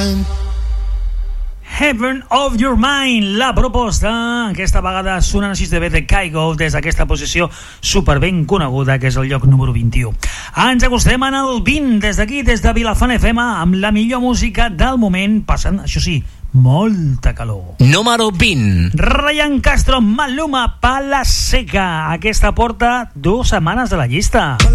Heaven of Your Mind, la proposta, aquesta vegada sonant així de bé de Kygo des d'aquesta posició super ben coneguda que és el lloc número 21. Ens acostem en el 20 des d'aquí, des de Vilafant FM, amb la millor música del moment, passant, això sí, molta calor. Número 20. Ryan Castro, Maluma, Pala Seca. Aquesta porta 2 setmanes de la llista.